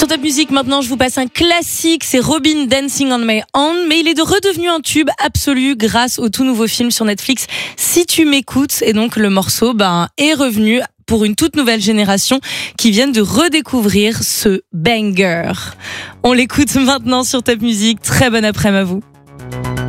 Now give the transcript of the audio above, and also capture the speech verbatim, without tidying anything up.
Top Music, maintenant je vous passe un classique, c'est Robyn Dancing on My Own, mais il est de redevenu un tube absolu grâce au tout nouveau film sur Netflix Si tu m'écoutes, et donc le morceau ben, est revenu pour une toute nouvelle génération qui viennent de redécouvrir ce banger. On l'écoute maintenant sur Top Music, très bon après-midi à vous.